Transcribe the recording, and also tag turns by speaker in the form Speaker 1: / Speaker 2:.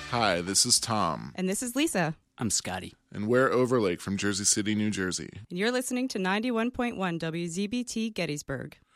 Speaker 1: Hi, this is Tom.
Speaker 2: And this is Lisa.
Speaker 3: I'm Scotty.
Speaker 1: And we're Overlake from Jersey City, New Jersey.
Speaker 2: And you're listening to 91.1 WZBT Gettysburg.